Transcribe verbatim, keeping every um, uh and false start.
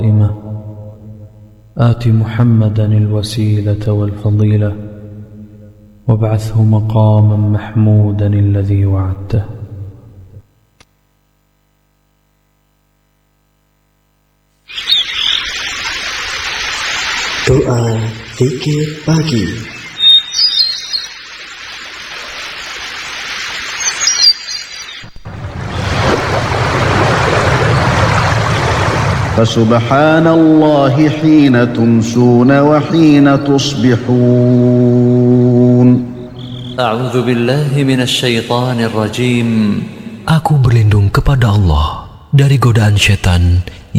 آت محمدا الوسيلة والفضيلة وابعثه مقاما محمودا الذي وعدته. Doa Zikir Pagi. فسبحان الله حين تمسون وحين تصبحون. أعوذ بالله من الشيطان الرجيم. Aku berlindung kepada Allah dari godaan syaitan